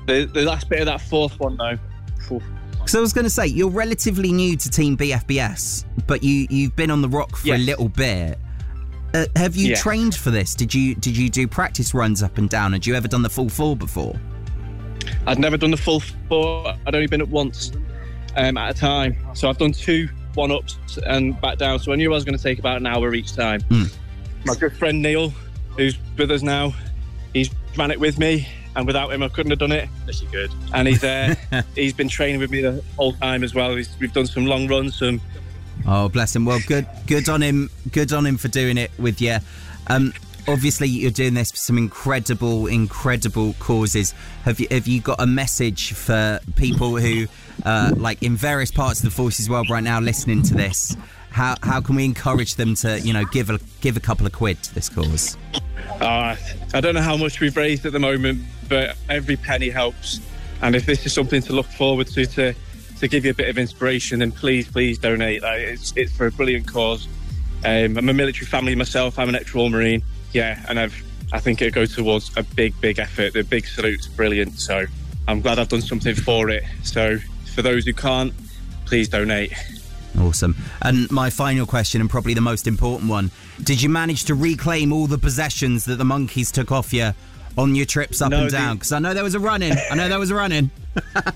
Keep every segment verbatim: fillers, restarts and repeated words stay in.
The, the last bit of that fourth one, though. Oof. So I was going to say, you're relatively new to Team B F B S, but you, you've been on the rock for yes. a little bit. Uh, have you yeah. trained for this? Did you did you do practice runs up and down? Had you ever done the full four before? I'd never done the full four. I'd only been up once um, at a time. So I've done two one-ups and back down. So I knew I was going to take about an hour each time. Mm. My good friend Neil, who's with us now, he's ran it with me. And without him, I couldn't have done it. Yes, you could. And he's uh, he's been training with me the whole time as well. He's, we've done some long runs, some. Oh, bless him. Well, good, good on him. Good on him for doing it with you. Um, obviously, you're doing this for some incredible, incredible causes. Have you have you got a message for people who, uh, like, in various parts of the forces world right now, listening to this? How how can we encourage them to, you know, give a give a couple of quid to this cause? Uh, I don't know how much we've raised at the moment, but every penny helps. And if this is something to look forward to, to, to give you a bit of inspiration, then please, please donate. Like, it's it's for a brilliant cause. Um, I'm a military family myself. I'm an ex-Royal Marine. Yeah, and I've I think it goes towards a big, big effort. The big salute's brilliant. So I'm glad I've done something for it. So for those who can't, please donate. Awesome. And my final question, and probably the most important one, did you manage to reclaim all the possessions that the monkeys took off you on your trips up no, and down? Because I know there was a run-in. I know there was a run-in. uh,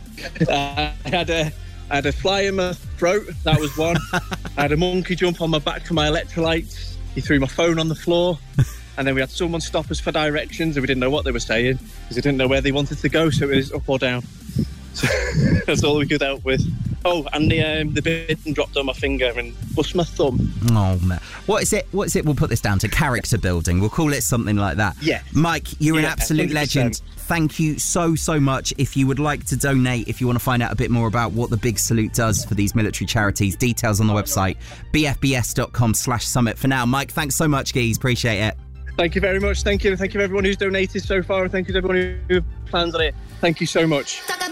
I had a I had a fly in my throat. That was one. I had a monkey jump on my back for my electrolytes. He threw my phone on the floor. And then we had someone stop us for directions, and we didn't know what they were saying because we didn't know where they wanted to go, so it was up or down. So that's all we could help with. Oh, and the um, the bitten dropped on my finger and bust my thumb. Oh man, what is it? What is it? We'll put this down to character building. We'll call it something like that. Yeah, Mike, you're yeah, an absolute one hundred percent. legend. Thank you so so much. If you would like to donate, if you want to find out a bit more about what the Big Salute does for these military charities, details on the website b f b s dot com slash summit. For now, Mike, thanks so much, Geese. Appreciate it. Thank you very much. Thank you. Thank you to everyone who's donated so far. Thank you to everyone who plans on it. Thank you so much.